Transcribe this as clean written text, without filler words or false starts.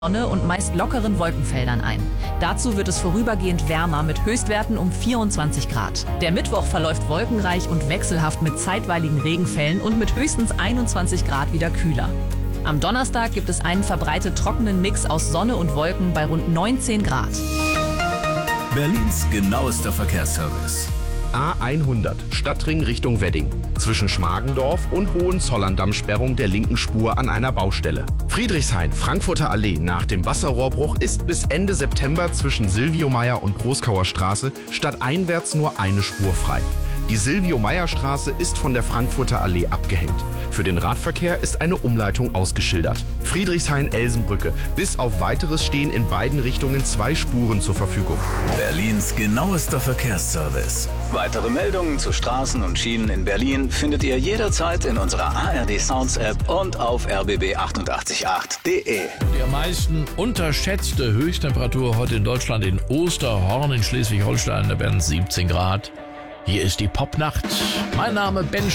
Sonne und meist lockeren Wolkenfeldern ein. Dazu wird es vorübergehend wärmer mit Höchstwerten um 24 Grad. Der Mittwoch verläuft wolkenreich und wechselhaft mit zeitweiligen Regenfällen und mit höchstens 21 Grad wieder kühler. Am Donnerstag gibt es einen verbreitet trockenen Mix aus Sonne und Wolken bei rund 19 Grad. Berlins genauester Verkehrsservice. A100, Stadtring Richtung Wedding. Zwischen Schmargendorf und Hohenzollern-Damm-Sperrung der linken Spur an einer Baustelle. Friedrichshain, Frankfurter Allee nach dem Wasserrohrbruch ist bis Ende September zwischen Silvio-Meyer und Großkauer Straße stadteinwärts nur eine Spur frei. Die Silvio-Meyer-Straße ist von der Frankfurter Allee abgehängt. Für den Radverkehr ist eine Umleitung ausgeschildert. Friedrichshain-Elsenbrücke. Bis auf Weiteres stehen in beiden Richtungen 2 Spuren zur Verfügung. Berlins genauester Verkehrsservice. Weitere Meldungen zu Straßen und Schienen in Berlin findet ihr jederzeit in unserer ARD Sounds App und auf rbb888.de. Die am meisten unterschätzte Höchsttemperatur heute in Deutschland in Osterhorn in Schleswig-Holstein, da werden 17 Grad. Hier ist die Popnacht. Mein Name Ben